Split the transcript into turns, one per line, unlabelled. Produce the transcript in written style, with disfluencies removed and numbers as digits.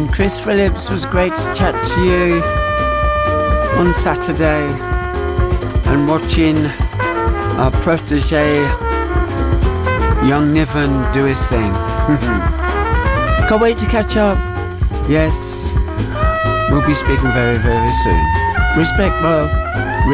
And Chris Phillips, was great to chat to you on Saturday and watching our protege young Niven do his thing. Can't wait to catch up. Yes, we'll be speaking very, very soon. Respect, bro.